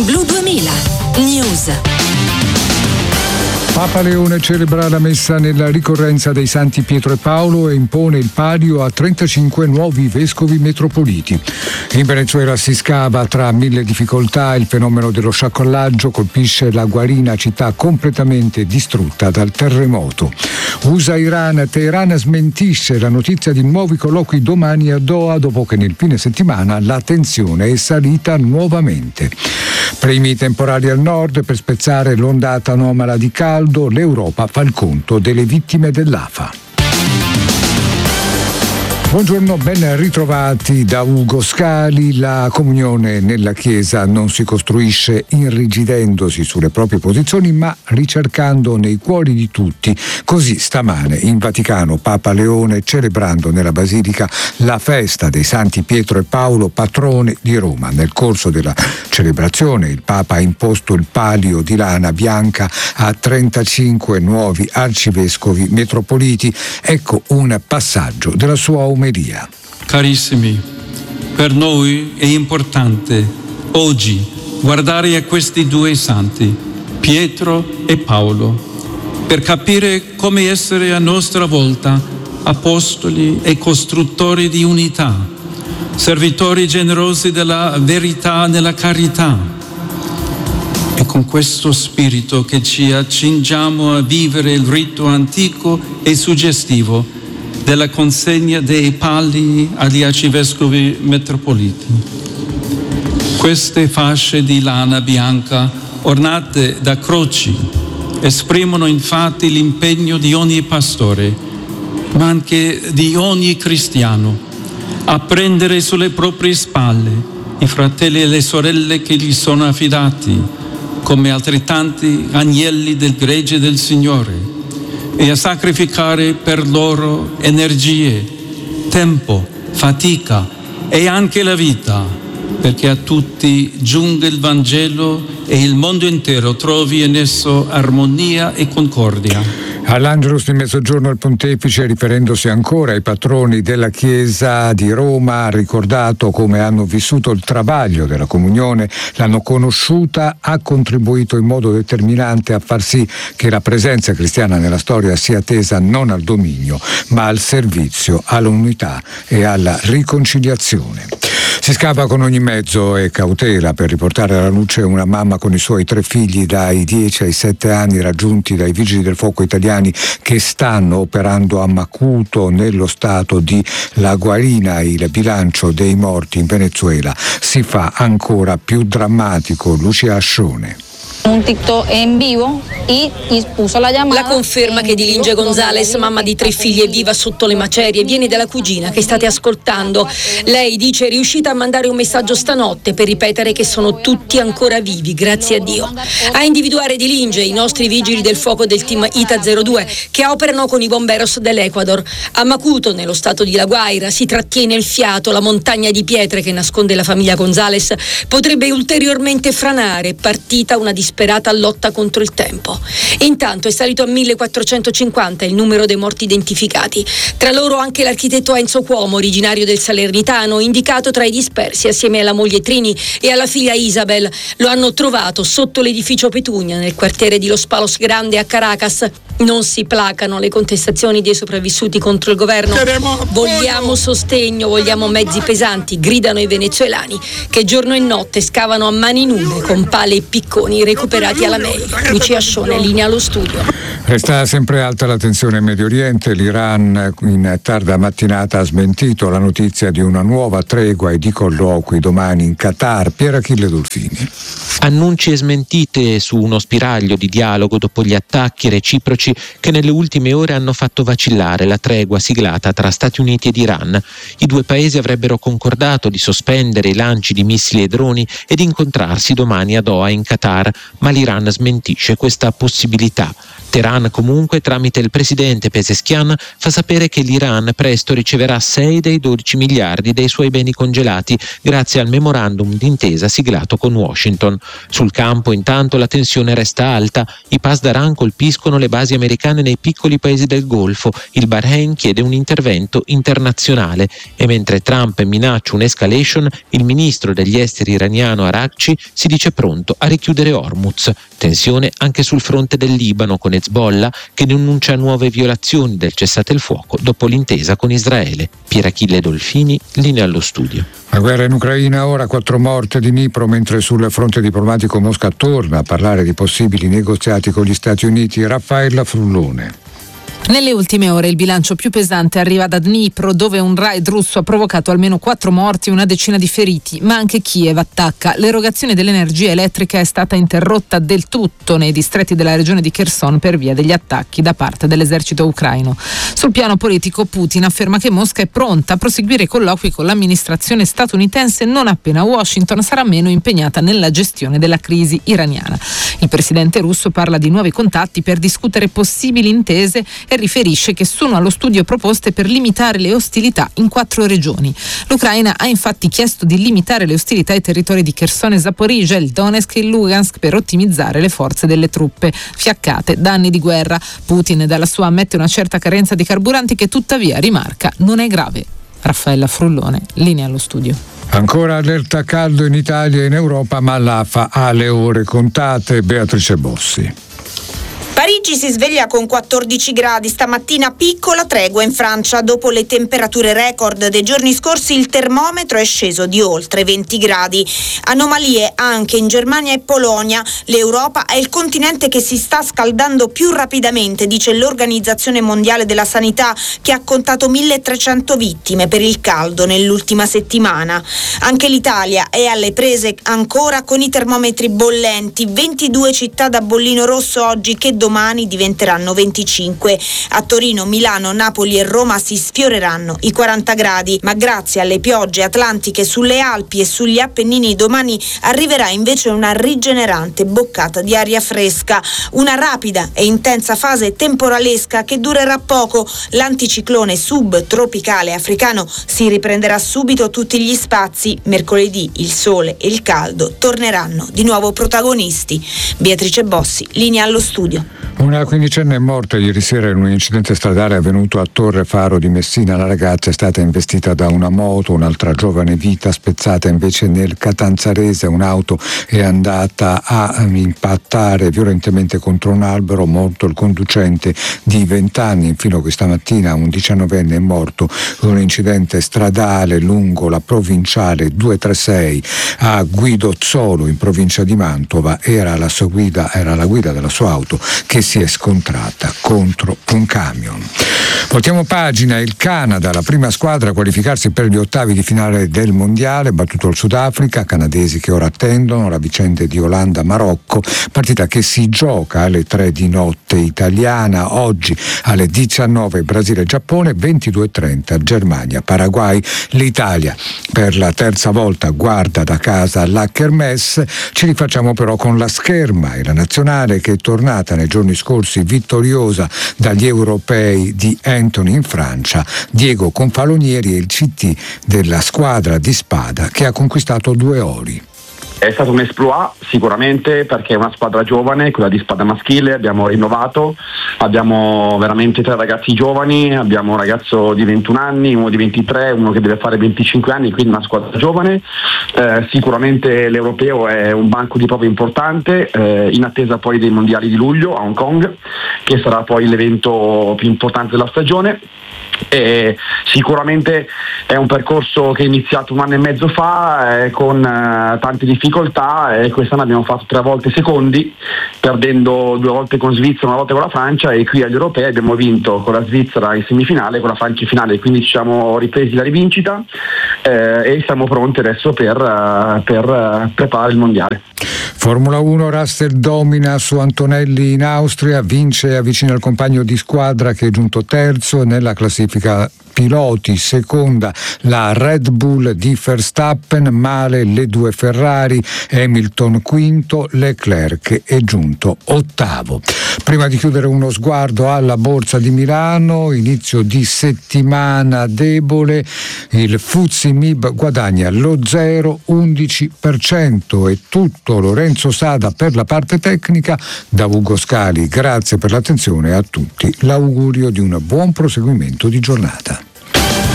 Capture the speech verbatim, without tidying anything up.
Blu duemila News. Papa Leone celebra la messa nella ricorrenza dei Santi Pietro e Paolo e impone il palio a trentacinque nuovi vescovi metropoliti. In Venezuela si scava tra mille difficoltà, il fenomeno dello sciacallaggio colpisce la Guarina, città completamente distrutta dal terremoto. U S A-Iran, Teheran smentisce la notizia di nuovi colloqui domani a Doha dopo che nel fine settimana la tensione è salita nuovamente. Primi temporali al nord per spezzare l'ondata anomala di caldo, l'Europa fa il conto delle vittime dell'A F A. Buongiorno, ben ritrovati da Ugo Scali. La comunione nella Chiesa non si costruisce irrigidendosi sulle proprie posizioni, ma ricercando nei cuori di tutti. Così stamane in Vaticano Papa Leone, celebrando nella Basilica la festa dei Santi Pietro e Paolo, patroni di Roma. Nel corso della celebrazione il Papa ha imposto il palio di lana bianca a trentacinque nuovi arcivescovi metropoliti. Ecco un passaggio della sua omelia. Carissimi, per noi è importante oggi guardare a questi due santi, Pietro e Paolo, per capire come essere a nostra volta apostoli e costruttori di unità, servitori generosi della verità nella carità. È con questo spirito che ci accingiamo a vivere il rito antico e suggestivo della consegna dei palii agli arcivescovi metropoliti. Queste fasce di lana bianca ornate da croci esprimono infatti l'impegno di ogni pastore, ma anche di ogni cristiano, a prendere sulle proprie spalle i fratelli e le sorelle che gli sono affidati, come altrettanti agnelli del gregge del Signore, e a sacrificare per loro energie, tempo, fatica e anche la vita, perché a tutti giunga il Vangelo e il mondo intero trovi in esso armonia e concordia. All'Angelus di mezzogiorno il pontefice, riferendosi ancora ai patroni della Chiesa di Roma, ha ricordato come hanno vissuto il travaglio della comunione, l'hanno conosciuta, ha contribuito in modo determinante a far sì che la presenza cristiana nella storia sia tesa non al dominio, ma al servizio, all'unità e alla riconciliazione. Si scava con ogni mezzo e cautela per riportare alla luce una mamma con i suoi tre figli dai dieci ai sette anni raggiunti dai vigili del fuoco italiani che stanno operando a Macuto nello stato di La Guarina. Il bilancio dei morti in Venezuela si fa ancora più drammatico. Lucia Ascione. Un TikTok en vivo e puso la chiamata. La conferma che Dilinge Gonzales, mamma di tre figli, è viva sotto le macerie, viene dalla cugina che state ascoltando. Lei dice è riuscita a mandare un messaggio stanotte per ripetere che sono tutti ancora vivi, grazie a Dio. A individuare Dilinge i nostri vigili del fuoco del team I T A zero due che operano con i bomberos dell'Ecuador. A Macuto, nello stato di La Guaira, si trattiene il fiato, la montagna di pietre che nasconde la famiglia Gonzales potrebbe ulteriormente franare, partita una disperata lotta contro il tempo. Intanto è salito a millequattrocentocinquanta il numero dei morti identificati, tra loro anche l'architetto Enzo Cuomo, originario del Salernitano, indicato tra i dispersi assieme alla moglie Trini e alla figlia Isabel. Lo hanno trovato sotto l'edificio Petunia nel quartiere di Los Palos Grande a Caracas. Non si placano le contestazioni dei sopravvissuti contro il governo. Vogliamo sostegno, vogliamo mezzi pesanti, gridano i venezuelani che giorno e notte scavano a mani nude con pale e picconi recuperati alla Mei. Lucia Ascione, linea allo studio. Resta sempre alta la tensione in Medio Oriente. L'Iran in tarda mattinata ha smentito la notizia di una nuova tregua e di colloqui domani in Qatar. Pier Achille Dolfini. Annunci e smentite su uno spiraglio di dialogo dopo gli attacchi reciproci che nelle ultime ore hanno fatto vacillare la tregua siglata tra Stati Uniti ed Iran. I due paesi avrebbero concordato di sospendere i lanci di missili e droni ed incontrarsi domani a Doha in Qatar, ma l'Iran smentisce questa possibilità. Teheran comunque, tramite il presidente Pezeshkian, fa sapere che l'Iran presto riceverà sei dei dodici miliardi dei suoi beni congelati grazie al memorandum d'intesa siglato con Washington. Sul campo intanto la tensione resta alta, i Pasdaran colpiscono le basi americane nei piccoli paesi del Golfo, il Bahrain chiede un intervento internazionale e mentre Trump minaccia un'escalation, il ministro degli esteri iraniano Araghchi si dice pronto a richiudere Hormuz. Tensione anche sul fronte del Libano con Hezbollah che denuncia nuove violazioni del cessate il fuoco dopo l'intesa con Israele. Pierachille Dolfini, linea allo studio. La guerra in Ucraina, ora quattro morti a Dnipro, mentre sul fronte diplomatico Mosca torna a parlare di possibili negoziati con gli Stati Uniti. Raffaella Frullone. Nelle ultime ore il bilancio più pesante arriva da Dnipro, dove un raid russo ha provocato almeno quattro morti e una decina di feriti, ma anche Kiev attacca. L'erogazione dell'energia elettrica è stata interrotta del tutto nei distretti della regione di Kherson per via degli attacchi da parte dell'esercito ucraino. Sul piano politico Putin afferma che Mosca è pronta a proseguire i colloqui con l'amministrazione statunitense non appena Washington sarà meno impegnata nella gestione della crisi iraniana. Il presidente russo parla di nuovi contatti per discutere possibili intese e riferisce che sono allo studio proposte per limitare le ostilità in quattro regioni. L'Ucraina ha infatti chiesto di limitare le ostilità ai territori di Kherson e Zaporizhzhia, il Donetsk e il Lugansk per ottimizzare le forze delle truppe fiaccate da anni di guerra. Putin dalla sua ammette una certa carenza di carburanti che tuttavia rimarca non è grave. Raffaella Frullone, linea allo studio. Ancora allerta caldo in Italia e in Europa, ma l'A F A ha le ore contate. Beatrice Bossi. Parigi si sveglia con quattordici gradi, stamattina piccola tregua in Francia. Dopo le temperature record dei giorni scorsi il termometro è sceso di oltre venti gradi. Anomalie anche in Germania e Polonia. L'Europa è il continente che si sta scaldando più rapidamente, dice l'Organizzazione Mondiale della Sanità, che ha contato milletrecento vittime per il caldo nell'ultima settimana. Anche l'Italia è alle prese ancora con i termometri bollenti, ventidue città da bollino rosso oggi che domani diventeranno venticinque. A Torino, Milano, Napoli e Roma si sfioreranno i quaranta gradi, ma grazie alle piogge atlantiche sulle Alpi e sugli Appennini domani arriverà invece una rigenerante boccata di aria fresca, una rapida e intensa fase temporalesca che durerà poco. L'anticiclone subtropicale africano si riprenderà subito tutti gli spazi. Mercoledì il sole e il caldo torneranno di nuovo protagonisti. Beatrice Bossi, linea allo studio. Una quindicenne è morta ieri sera in un incidente stradale avvenuto a Torre Faro di Messina. La ragazza è stata investita da una moto, un'altra giovane vita spezzata invece nel Catanzarese. Un'auto è andata a impattare violentemente contro un albero, morto il conducente di venti anni. Infine questa mattina un diciannovenne è morto in un incidente stradale lungo la provinciale duecentotrentasei a Guidozzolo in provincia di Mantova. Era la sua guida, era la guida della sua auto che si è scontrata contro un camion. Voltiamo pagina. Il Canada, la prima squadra a qualificarsi per gli ottavi di finale del mondiale, battuto il Sudafrica, canadesi che ora attendono la vicenda di Olanda-Marocco, partita che si gioca alle tre di notte italiana. Oggi alle diciannove Brasile-Giappone, ventidue e trenta Germania-Paraguay. L'Italia per la terza volta guarda da casa la Kermesse. Ci rifacciamo però con la scherma e la nazionale che è tornata nei giorni scorsi vittoriosa dagli europei di Antony in Francia. Diego Confalonieri è il C T della squadra di spada che ha conquistato due ori. È stato un exploit sicuramente perché è una squadra giovane, quella di spada maschile, abbiamo rinnovato, abbiamo veramente tre ragazzi giovani, abbiamo un ragazzo di ventuno anni, uno di ventitré, uno che deve fare venticinque anni, quindi una squadra giovane. Eh, sicuramente l'europeo è un banco di prove importante, eh, in attesa poi dei mondiali di luglio a Hong Kong, che sarà poi l'evento più importante della stagione. E sicuramente è un percorso che è iniziato un anno e mezzo fa eh, con eh, tante difficoltà e quest'anno abbiamo fatto tre volte secondi, perdendo due volte con Svizzera, una volta con la Francia, e qui agli europei abbiamo vinto con la Svizzera in semifinale, con la Francia in finale, quindi ci siamo ripresi la rivincita eh, e siamo pronti adesso per, uh, per uh, preparare il mondiale. Formula uno, Russell domina su Antonelli in Austria, vince e avvicina il compagno di squadra che è giunto terzo nella classifica piloti, seconda la Red Bull di Verstappen, male le due Ferrari, Hamilton quinto, Leclerc è giunto ottavo. Prima di chiudere uno sguardo alla Borsa di Milano, inizio di settimana debole, il F T S E M I B guadagna lo zero virgola undici per cento. È tutto, Lorenzo Sada per la parte tecnica, da Ugo Scali grazie per l'attenzione, a tutti l'augurio di un buon proseguimento di giornata.